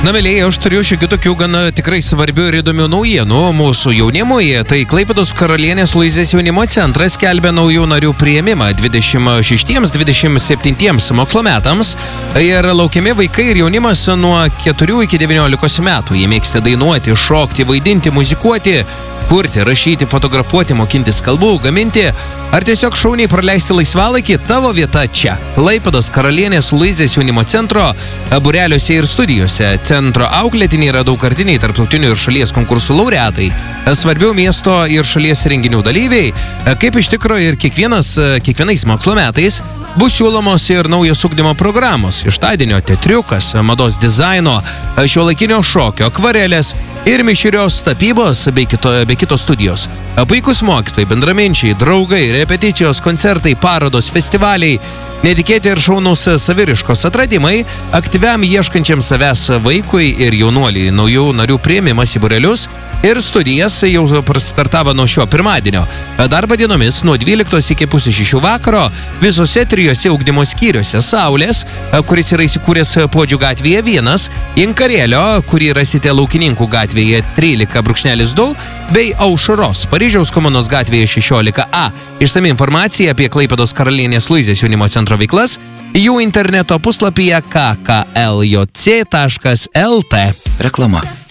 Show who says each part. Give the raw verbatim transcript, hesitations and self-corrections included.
Speaker 1: Na, mėlyje, aš turiu šiokių tokių gan tikrai svarbių ir įdomių naujienų mūsų jaunimui. Tai Klaipėdos Karalienės Luizės jaunimo centras skelbia naujų narių priėmimą dvidešimt šeštiems dvidešimt septintiems mokslo metams. Ir laukiami vaikai ir jaunimas nuo keturių iki devyniolikos metų. Jie mėgsta dainuoti, šokti, vaidinti, muzikuoti, kurti, rašyti, fotografuoti, mokintis kalbų, gaminti ar tiesiog šauniai praleisti laisvalaikį. Tavo vieta čia. Klaipėdos Karalienės Luizės jaunimo centro būreliuose ir studijose. Centro auklėtiniai yra daugkartiniai tarptautinių ir šalies konkursų laureatai, svarbių miesto ir šalies renginių dalyviai. Kaip iš tikro ir kiekvienas, kiekvienais mokslo metais bus siūlomos ir naujos ugdymo programos. Ištadienio teatriukas, mados dizaino, šiuolaikinio šokio, akvarelės ir mišrios tapybos bei kito, bei kitos studijos. Puikus mokytojai, bendraminčiai, draugai, repeticijos, koncertai, parodos, festivaliai, netikėti ir šaunus saviriškos atradimai, aktyviam ieškančiam savęs vaikui ir jaunuoliui naujų narių priėmimas į būrelius ir studijas jau startavo nuo šio pirmadienio. Darbo dienomis nuo dvyliktos iki pusės šešių vakaro visose trijose ugdymo skyriuose: Saulės, kuris yra įsikūręs Puodžių gatvėje vienas, Inkarėlio, kurį rasite Laukininkų gatvėje trylika du, bei Aušros, Paryžiaus Komunos gatvėje šešiolika A. Išsami informacija apie Klaipėdos Karalienės Luizės jaunimo centro veiklas jų interneto puslapyje k k l j c taškas l t.
Speaker 2: Reklama.